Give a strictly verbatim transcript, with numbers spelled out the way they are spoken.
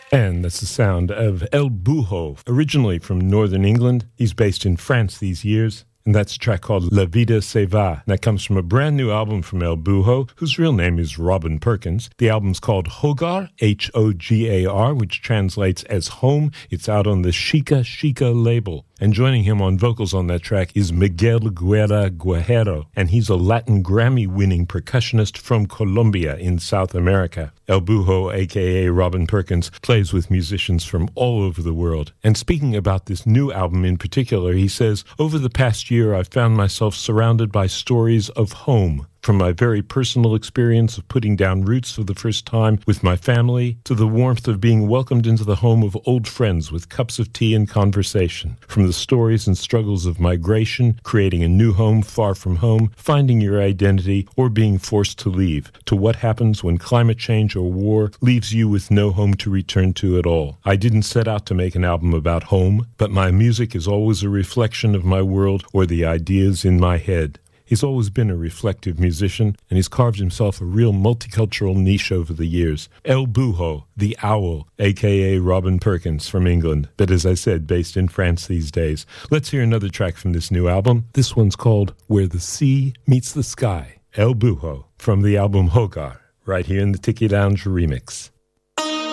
And that's the sound of El Buho, originally from northern England. He's based in France these years. And that's a track called La Vida Se Va. And that comes from a brand new album from El Buho, whose real name is Robin Perkins. The album's called Hogar, H O G A R, which translates as home. It's out on the Chica Chica label. And joining him on vocals on that track is Miguel Guerra Guerrero, and he's a Latin Grammy-winning percussionist from Colombia in South America. El Buho, a k a. Robin Perkins, plays with musicians from all over the world. And speaking about this new album in particular, he says, "Over the past year, I've found myself surrounded by stories of home. From my very personal experience of putting down roots for the first time with my family, to the warmth of being welcomed into the home of old friends with cups of tea and conversation. From the stories and struggles of migration, creating a new home far from home, finding your identity, or being forced to leave, to what happens when climate change or war leaves you with no home to return to at all. I didn't set out to make an album about home, but my music is always a reflection of my world or the ideas in my head." He's always been a reflective musician, and he's carved himself a real multicultural niche over the years. El Buho, the Owl, a k a. Robin Perkins from England, but as I said, based in France these days. Let's hear another track from this new album. This one's called Where the Sea Meets the Sky. El Buho from the album Hogar, right here in the Tiki Lounge remix.